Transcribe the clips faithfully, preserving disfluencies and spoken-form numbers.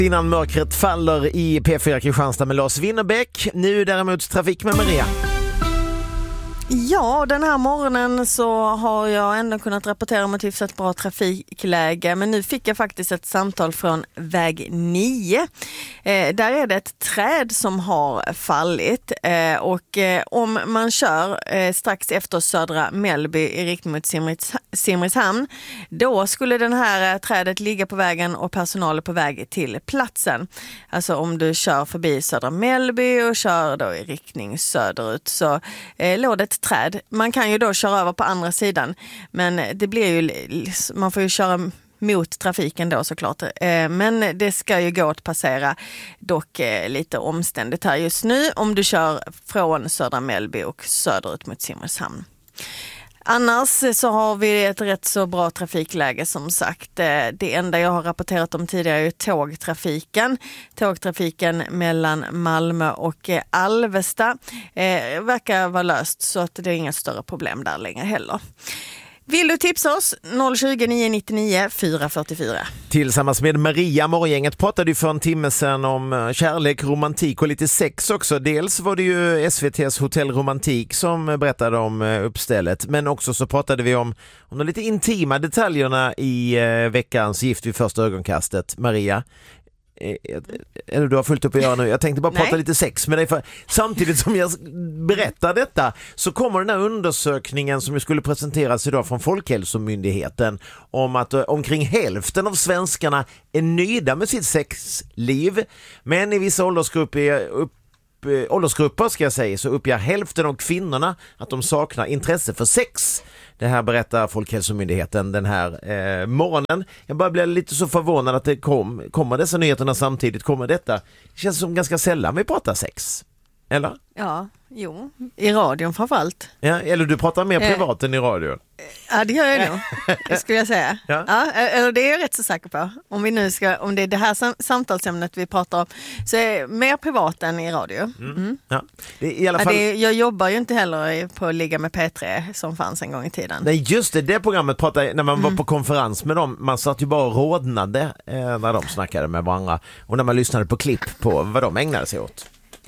Innan mörkret faller i P fyra Kristianstad med Lars Winnerbäck. Nu däremot trafik med Maria. Ja, den här morgonen så har jag ändå kunnat rapportera om ett hyfsat bra trafikläge. Men nu fick jag faktiskt ett samtal från väg nio. Eh, där är det ett träd som har fallit. Eh, och eh, om man kör eh, strax efter Södra Mellby i riktning mot Simris, Simrishamn, då skulle den här eh, trädet ligga på vägen och personal är på väg till platsen. Alltså om du kör förbi Södra Mellby och kör då i riktning söderut så eh, låg det ett träd. Man kan ju då köra över på andra sidan, men det blir ju, man får ju köra mot trafiken då såklart. Men det ska ju gå att passera, dock lite omständigt här just nu om du kör från Södra Mellby och söderut mot Simrishamn. Annars så har vi ett rätt så bra trafikläge som sagt. Det enda jag har rapporterat om tidigare är tågtrafiken. Tågtrafiken mellan Malmö och Alvesta eh, verkar vara löst så att det är inga större problem där längre heller. Vill du tipsa oss? noll tjugo, nio nittionio, fyra fyrtiofyra. Tillsammans med Maria, morgongänget, pratade ju för en timme sedan om kärlek, romantik och lite sex också. Dels var det ju S V T:s Hotell Romantik som berättade om uppstället. Men också så pratade vi om, om de lite intima detaljerna i eh, veckans Gift vid första ögonkastet. Maria, eller du har fullt upp att göra nu. Jag tänkte bara prata lite sex med dig, för samtidigt som jag berättar detta så kommer den här undersökningen som skulle presenteras idag från Folkhälsomyndigheten om att omkring hälften av svenskarna är nöjda med sitt sexliv, men i vissa åldersgrupper upp åldersgrupper ska jag säga så uppger hälften av kvinnorna att de saknar intresse för sex. Det här berättar Folkhälsomyndigheten den här eh, morgonen. Jag bara blev lite så förvånad att det kom, kommer dessa nyheterna samtidigt. Kommer detta? Det känns som ganska sällan vi pratar sex. Eller? Ja, jo. I radion framförallt. Ja, eller du pratar mer privat eh, än i radion. Ja, det gör jag nog. Det skulle jag säga. Ja. Ja, eller det är jag rätt så säker på. Om vi nu ska, om det är det här sam- samtalsämnet vi pratar om, så är det mer privat än i radio. Mm. Mm. Ja. Det, i alla fall... ja, det, jag jobbar ju inte heller på att ligga med P tre som fanns en gång i tiden. Nej, just det, det programmet pratade, när man mm. var på konferens med dem, man satt ju bara och rådnade eh, när de snackade med varandra och när man lyssnade på klipp på vad de ägnade sig åt.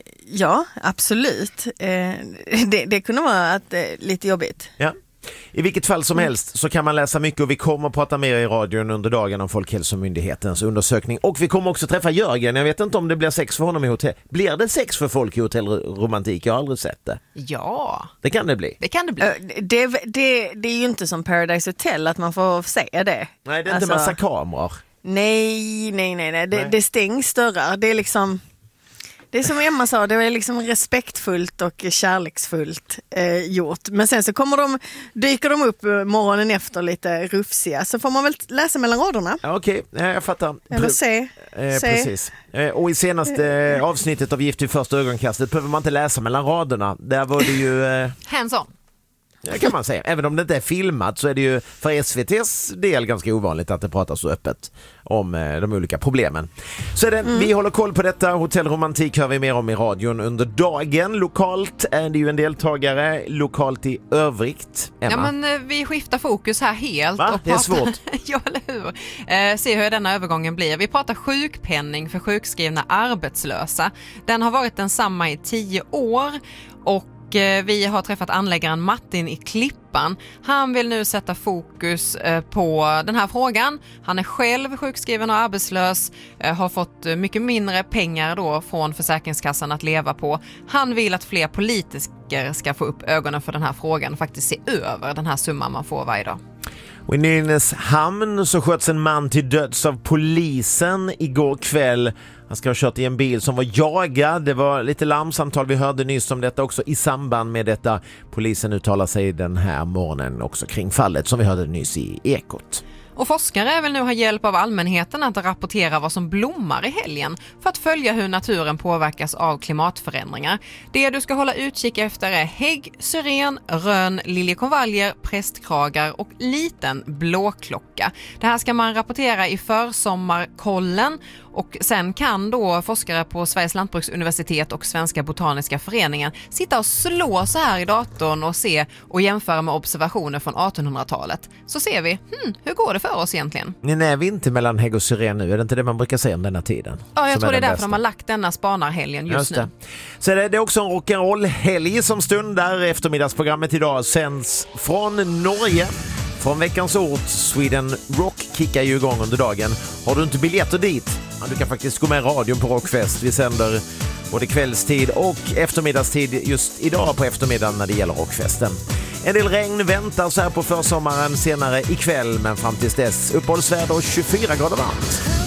Ja, absolut. Eh, det, det kunde vara att, eh, lite jobbigt. Ja. I vilket fall som helst så kan man läsa mycket och vi kommer att prata mer i radion under dagen om Folkhälsomyndighetens undersökning. Och vi kommer också träffa Jörgen. Jag vet inte om det blir sex för honom i hotell. Blir det sex för folk i Hotell Romantik? Jag har aldrig sett det. Ja. Det kan det bli. Det kan det bli. Det, det, det är ju inte som Paradise Hotel att man får se det. Nej, det är alltså, inte massa kameror. Nej, nej, nej. nej. Det, nej. det stängs dörrar. Det är liksom... Det är som Emma sa, det är liksom respektfullt och kärleksfullt eh, gjort. Men sen så kommer de, dyker de upp morgonen efter lite rufsiga. Så får man väl läsa mellan raderna. Ja, okej, okay. Jag fattar. Eller se. Eh, se. Precis. Eh, och i senaste eh, avsnittet av Gift i första ögonkastet behöver man inte läsa mellan raderna. Där var det ju... Eh... Hands on. Det kan man säga. Även om det inte är filmat så är det ju för S V T:s del ganska ovanligt att det pratas så öppet om eh, de olika problemen. Så är det, mm. vi håller koll på detta. Hotell Romantik hör vi mer om i radion under dagen. Lokalt är det ju en deltagare. Lokalt i övrigt. Emma? Ja, men eh, vi skiftar fokus här helt. Va? Och det är pratar... svårt. Ja, eller hur? Eh, se hur denna övergången blir. Vi pratar sjukpenning för sjukskrivna arbetslösa. Den har varit densamma i tio år och vi har träffat anläggaren Martin i Klippan. Han vill nu sätta fokus på den här frågan. Han är själv sjukskriven och arbetslös, har fått mycket mindre pengar då från Försäkringskassan att leva på. Han vill att fler politiker ska få upp ögonen för den här frågan och faktiskt se över den här summan man får varje dag. Och i Nynäshamn så sköts en man till döds av polisen igår kväll. Han ska ha kört i en bil som var jagad. Det var lite larmsamtal, vi hörde nyss om detta också i samband med detta. Polisen uttalar sig den här morgonen också kring fallet som vi hörde nyss i Ekot. Och forskare vill nu ha hjälp av allmänheten att rapportera vad som blommar i helgen för att följa hur naturen påverkas av klimatförändringar. Det du ska hålla utkik efter är hägg, syren, rön, liljekonvaljer, prästkragar och liten blåklocka. Det här ska man rapportera i försommarkollen Och sen kan då forskare på Sveriges lantbruksuniversitet och Svenska botaniska föreningen sitta och slå så här i datorn och se och jämföra med observationer från artonhundratalet. Så ser vi, hmm, hur går det för oss egentligen? Nej, är vi inte mellan hägg och syren nu? Är det inte det man brukar säga om denna tiden? Ja, jag som tror det är därför bästa? de har lagt denna spanarhelgen just, just nu. Så är det, det är också en rock'n'roll-helg som stundar. Eftermiddagsprogrammet idag sänds från Norge. Från veckans ort, Sweden Rock kickar ju igång under dagen. Har du inte biljetter dit? Ja, du kan faktiskt gå med radion på Rockfest. Vi sänder både kvällstid och eftermiddagstid just idag på eftermiddagen när det gäller Rockfesten. En del regn väntar så här på försommaren senare ikväll, men fram tills dess uppehållsväder och tjugofyra grader varmt.